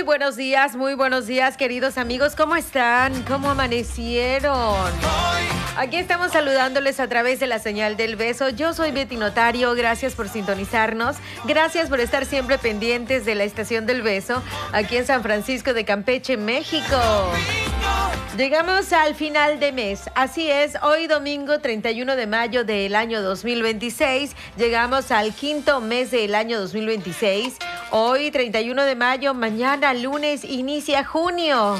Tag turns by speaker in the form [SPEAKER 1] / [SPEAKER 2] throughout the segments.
[SPEAKER 1] muy buenos días, queridos amigos. ¿Cómo están? ¿Cómo amanecieron? Aquí estamos saludándoles a través de la señal del beso. Yo soy Betty Notario, gracias por sintonizarnos. Gracias por estar siempre pendientes de la estación del beso, aquí en San Francisco de Campeche, México. Llegamos al final de mes, así es, hoy domingo 31 de mayo del año 2026, llegamos al quinto mes del año 2026, hoy 31 de mayo, mañana lunes inicia junio.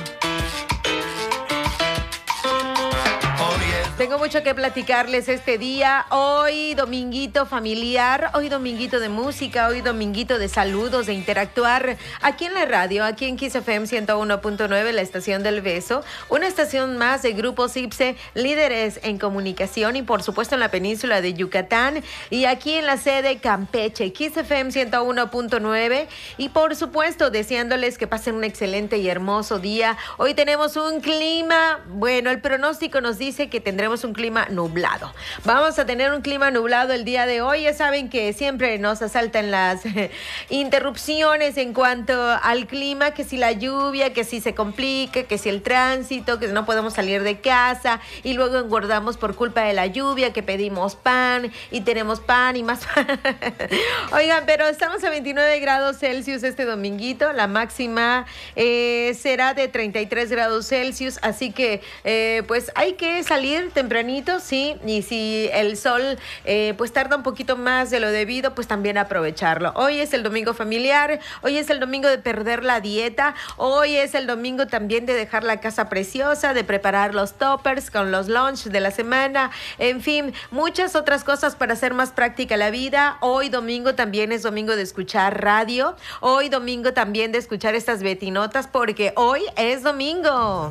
[SPEAKER 1] Tengo mucho que platicarles este día, hoy dominguito familiar, hoy dominguito de música, hoy dominguito de saludos, de interactuar aquí en la radio, aquí en Kiss FM 101.9, la estación del beso, una estación más de Grupo CIPSE, líderes en comunicación y por supuesto en la península de Yucatán y aquí en la sede Campeche, Kiss FM 101.9 y por supuesto deseándoles que pasen un excelente y hermoso día. Hoy tenemos un clima, bueno, el pronóstico nos dice que tendremos un clima nublado. Vamos a tener un clima nublado el día de hoy. Ya saben que siempre nos asaltan las interrupciones en cuanto al clima, que si la lluvia, que si se complica, que si el tránsito, que no podemos salir de casa y luego engordamos por culpa de la lluvia, que pedimos pan y tenemos pan y más pan. Oigan, pero estamos a 29 grados Celsius este dominguito. La máxima será de 33 grados Celsius, así que pues hay que salir tempranito, sí, y si el sol pues tarda un poquito más de lo debido, pues también aprovecharlo. Hoy es el domingo familiar, hoy es el domingo de perder la dieta, hoy es el domingo también de dejar la casa preciosa, de preparar los toppers con los lunch de la semana, en fin, muchas otras cosas para hacer más práctica la vida. Hoy domingo también es domingo de escuchar radio, hoy domingo también de escuchar estas betinotas, porque hoy es domingo.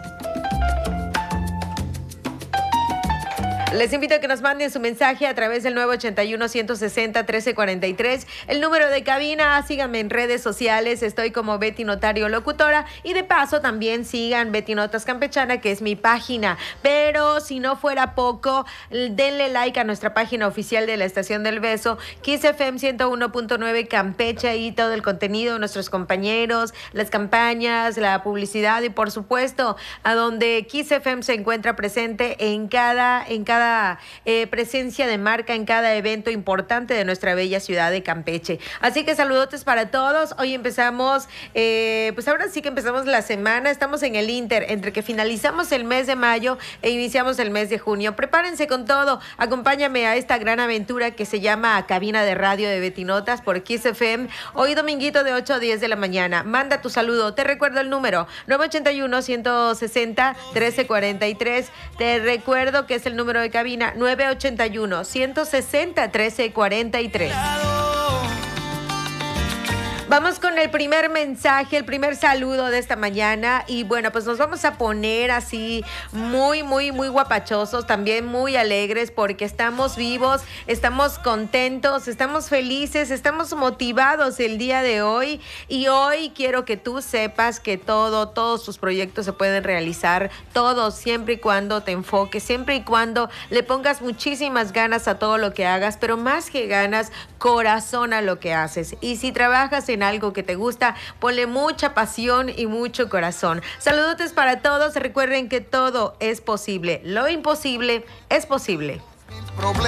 [SPEAKER 1] Les invito a que nos manden su mensaje a través del 981-160-1343, el número de cabina. Síganme en redes sociales, estoy como Betty Notario Locutora y de paso también sigan Betty Notas Campechana, que es mi página. Pero si no fuera poco, denle like a nuestra página oficial de la Estación del Beso, Kiss FM 101.9 Campeche, y todo el contenido de nuestros compañeros, las campañas, la publicidad y por supuesto a donde Kiss FM se encuentra presente en cada presencia de marca, en cada evento importante de nuestra bella ciudad de Campeche. Así que saludotes para todos. Hoy empezamos, pues ahora sí que empezamos la semana. Estamos en el Inter, entre que finalizamos el mes de mayo e iniciamos el mes de junio. Prepárense con todo. Acompáñame a esta gran aventura que se llama Cabina de Radio de Betinotas por Kiss FM. Hoy dominguito de 8 a 10 de la mañana. Manda tu saludo. Te recuerdo el número 981-160-1343. Te recuerdo que es el número de cabina 981-160-1343. Vamos con el primer mensaje, el primer saludo de esta mañana y bueno, pues nos vamos a poner así muy guapachosos, también muy alegres porque estamos vivos, estamos contentos, estamos felices, estamos motivados el día de hoy y hoy quiero que tú sepas que todos tus proyectos se pueden realizar, todos, siempre y cuando te enfoques, siempre y cuando le pongas muchísimas ganas a todo lo que hagas, pero más que ganas, corazón a lo que haces. Y si trabajas en algo que te gusta, ponle mucha pasión y mucho corazón. Saludotes para todos. Recuerden que todo es posible. Lo imposible es posible.